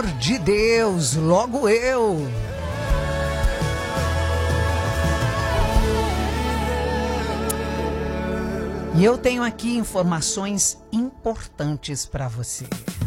amor de Deus, logo eu. E eu tenho aqui informações importantes para você.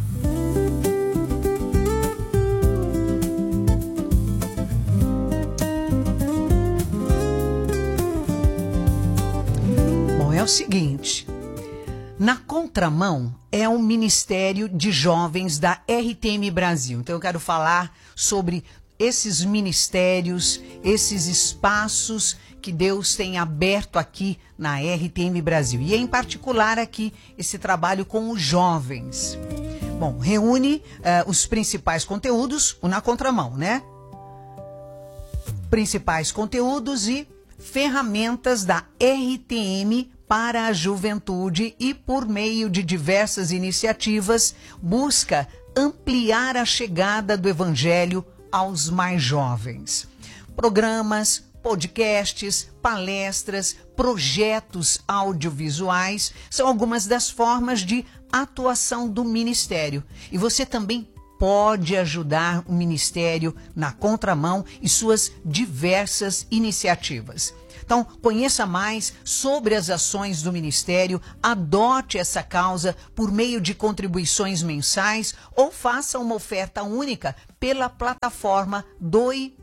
Bom, é o seguinte. Na Contramão é um ministério de jovens da RTM Brasil. Então eu quero falar sobre esses ministérios, esses espaços que Deus tem aberto aqui na RTM Brasil. E em particular aqui esse trabalho com os jovens. Bom, reúne os principais conteúdos, o Na Contramão, né? Principais conteúdos e ferramentas da RTM para a juventude e, por meio de diversas iniciativas, busca ampliar a chegada do Evangelho aos mais jovens. Programas, podcasts, palestras, projetos audiovisuais são algumas das formas de atuação do Ministério. E você também pode ajudar o Ministério na Contramão e suas diversas iniciativas. Então, conheça mais sobre as ações do Ministério, adote essa causa por meio de contribuições mensais ou faça uma oferta única pela plataforma Doe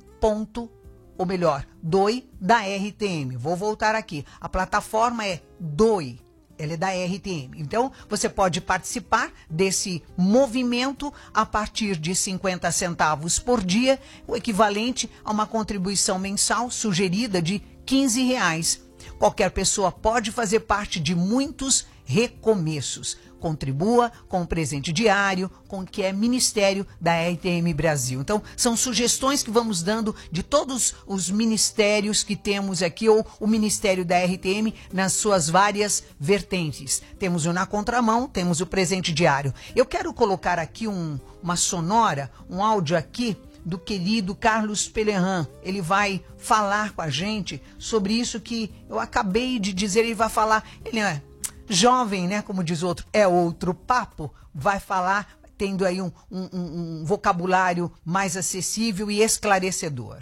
da RTM. Vou voltar aqui. A plataforma é Doe. Ela é da RTM. Então, você pode participar desse movimento a partir de 50 centavos por dia, o equivalente a uma contribuição mensal sugerida de R$15. Qualquer pessoa pode fazer parte de muitos recomeços. Contribua com o presente diário, com o que é Ministério da RTM Brasil. Então, são sugestões que vamos dando de todos os ministérios que temos aqui, ou o Ministério da RTM nas suas várias vertentes. Temos o Na Contramão, temos o presente diário. Eu quero colocar aqui uma sonora, um áudio aqui, do querido Carlos Pelerran. Ele vai falar com a gente sobre isso que eu acabei de dizer. Ele vai falar, ele é jovem, né? Como diz o outro, é outro papo. Vai falar tendo aí um vocabulário mais acessível e esclarecedor.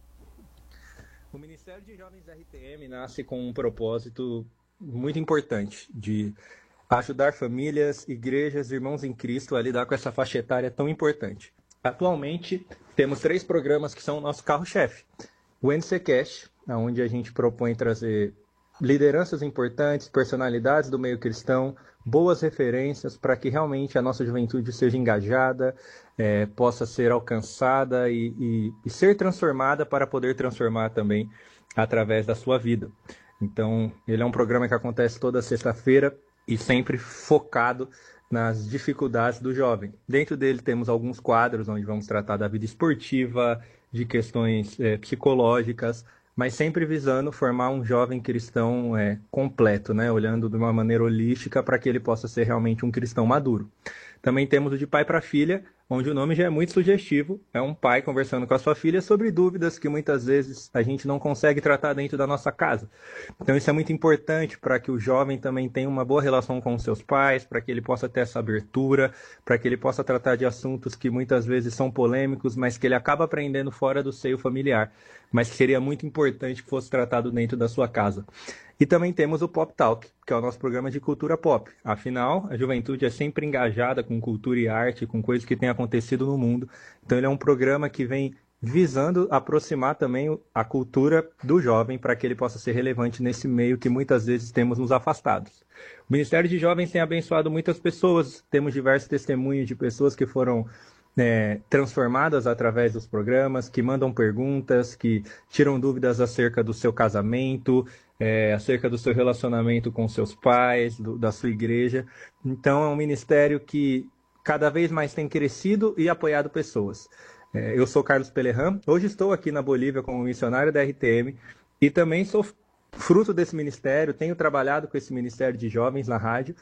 O Ministério de Jovens da RTM nasce com um propósito muito importante de ajudar famílias, igrejas, irmãos em Cristo a lidar com essa faixa etária tão importante. Atualmente, temos 3 programas que são o nosso carro-chefe. O NCCast, onde a gente propõe trazer lideranças importantes, personalidades do meio cristão, boas referências para que realmente a nossa juventude seja engajada, possa ser alcançada e ser transformada para poder transformar também através da sua vida. Então, ele é um programa que acontece toda sexta-feira e sempre focado nas dificuldades do jovem. Dentro dele temos alguns quadros onde vamos tratar da vida esportiva, de questões psicológicas, mas sempre visando formar um jovem cristão completo, né? Olhando de uma maneira holística para que ele possa ser realmente um cristão maduro. Também temos o de pai para filha, onde o nome já é muito sugestivo. É um pai conversando com a sua filha sobre dúvidas que muitas vezes a gente não consegue tratar dentro da nossa casa. Então isso é muito importante para que o jovem também tenha uma boa relação com os seus pais, para que ele possa ter essa abertura, para que ele possa tratar de assuntos que muitas vezes são polêmicos, mas que ele acaba aprendendo fora do seio familiar, mas que seria muito importante que fosse tratado dentro da sua casa. E também temos o Pop Talk, que é o nosso programa de cultura pop. Afinal, a juventude é sempre engajada com cultura e arte, com coisas que têm acontecido no mundo. Então ele é um programa que vem visando aproximar também a cultura do jovem para que ele possa ser relevante nesse meio que muitas vezes temos nos afastados. O Ministério de Jovens tem abençoado muitas pessoas. Temos diversos testemunhos de pessoas que foram transformadas através dos programas, que mandam perguntas, que tiram dúvidas acerca do seu casamento, acerca do seu relacionamento com seus pais, da sua igreja. Então é um ministério que cada vez mais tem crescido e apoiado pessoas. Eu sou Carlos Pelerran, hoje estou aqui na Bolívia como missionário da RTM e também sou fruto desse ministério, tenho trabalhado com esse ministério de jovens na rádio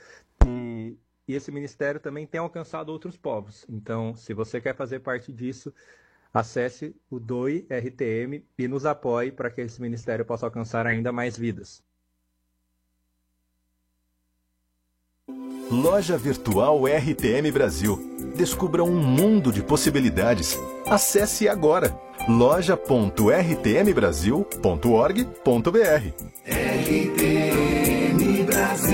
e esse ministério também tem alcançado outros povos. Então, se você quer fazer parte disso, acesse o Doe RTM e nos apoie para que esse ministério possa alcançar ainda mais vidas. Loja Virtual RTM Brasil. Descubra um mundo de possibilidades. Acesse agora loja.rtmbrasil.org.br. RTM Brasil.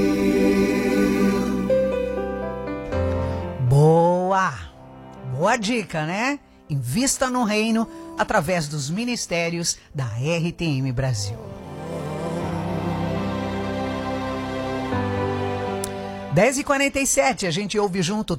Boa! Boa dica, né? Invista no reino através dos ministérios da RTM Brasil. 10h47, a gente ouve junto